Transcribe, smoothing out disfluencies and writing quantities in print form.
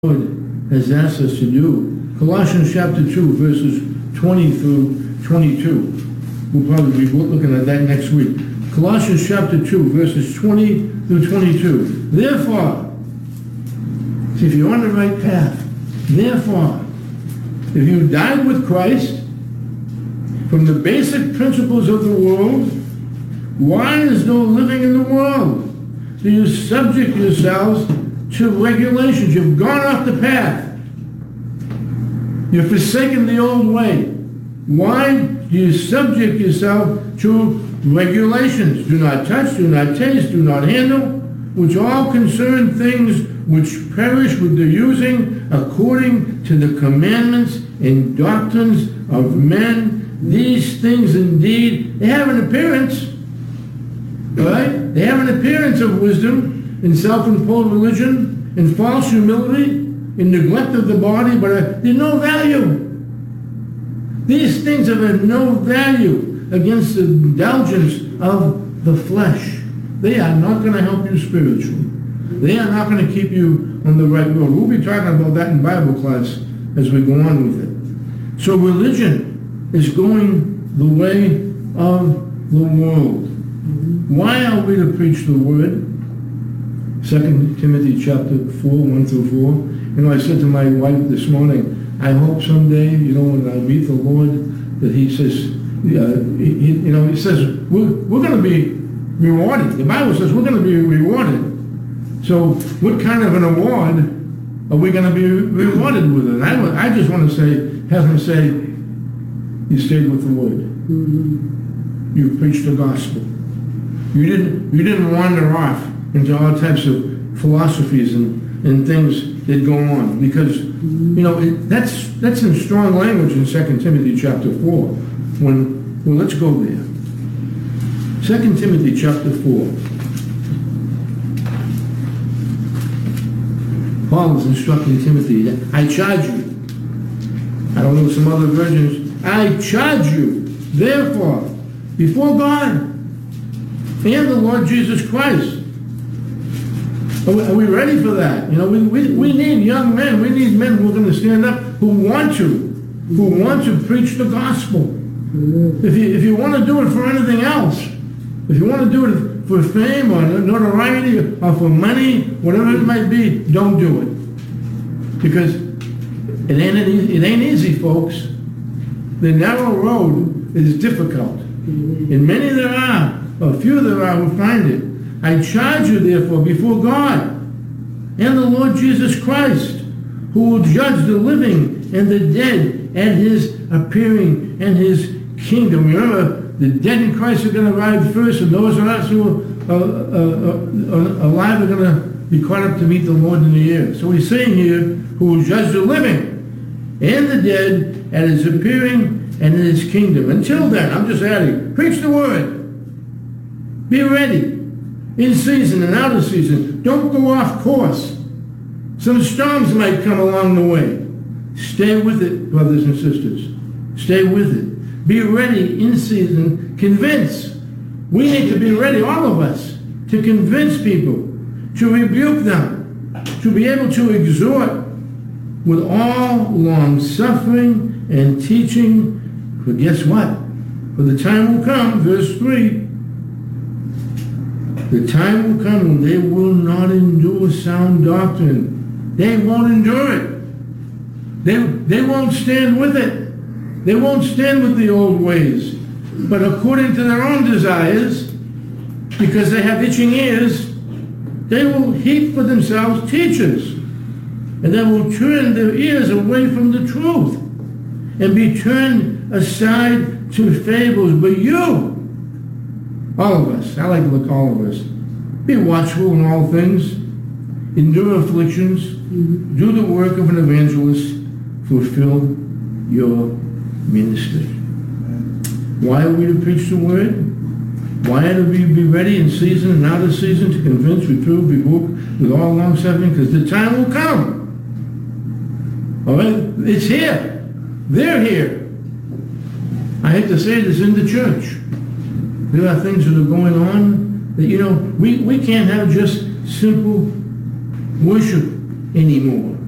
Lord has asked us to do. Colossians chapter 2, verses 20 through 22. We'll probably be looking at that next week. Colossians chapter 2, verses 20 through 22. Therefore, see if you're on the right path. Therefore, if you died with Christ from the basic principles of the world, why is no living in the world? Do you subject yourselves to regulations? You've gone off the path. You've forsaken the old way. Why do you subject yourself to regulations? Do not touch, do not taste, do not handle, which all concern things which perish with the using according to the commandments and doctrines of men. These things indeed, they have an appearance, right? They have an appearance of wisdom in self-imposed religion, in false humility, in neglect of the body, but they're no value. These things have no value against the indulgence of the flesh. They are not going to help you spiritually. They are not going to keep you on the right road. We'll be talking about that in Bible class as we go on with it. So religion is going the way of the world. Why are we to preach the word? 2 Timothy chapter 4, 1 through 4. I said to my wife this morning, I hope someday, when I meet the Lord, that he says, he says, we're going to be rewarded. The Bible says we're going to be rewarded. So what kind of an award are we going to be rewarded with? And I just want to have him say, you stayed with the word. You preached the gospel. You didn't wander off into all types of philosophies and things that go on, because that's in strong language in 2 Timothy chapter 4. Let's go there. 2 Timothy chapter 4. Paul is instructing Timothy, I charge you. I don't know some other versions. I charge you, therefore, before God and the Lord Jesus Christ. Are we ready for that? We need young men. We need men who are going to stand up, who want to preach the gospel. If you want to do it for anything else, if you want to do it for fame or notoriety or for money, whatever it might be, don't do it. Because it ain't easy, folks. The narrow road is difficult. And many there are, or few there are who find it. I charge you, therefore, before God and the Lord Jesus Christ, who will judge the living and the dead at his appearing and his kingdom. Remember, the dead in Christ are going to rise first, and those of us who are alive are going to be caught up to meet the Lord in the air. So he's saying here, who will judge the living and the dead at his appearing and in his kingdom. Until then, I'm just adding, preach the word. Be ready. In season and out of season. Don't go off course. Some storms might come along the way. Stay with it, brothers and sisters. Stay with it. Be ready in season. Convince. We need to be ready, all of us, to convince people, to rebuke them, to be able to exhort with all long-suffering and teaching. For guess what? For the time will come, verse 3, the time will come when they will not endure sound doctrine. They won't endure it. They won't stand with it. They won't stand with the old ways. But according to their own desires, because they have itching ears, they will heap for themselves teachers. And they will turn their ears away from the truth and be turned aside to fables. But you, all of us, I like to look all of us, be watchful in all things, endure afflictions, do the work of an evangelist, fulfill your ministry. Why are we to preach the word? Why are we to be ready in season and out of season to convince, reprove, rebuke with all long suffering? Because the time will come. All right? It's here. They're here. I hate to say this in the church. There are things that are going on that, we can't have just simple worship anymore.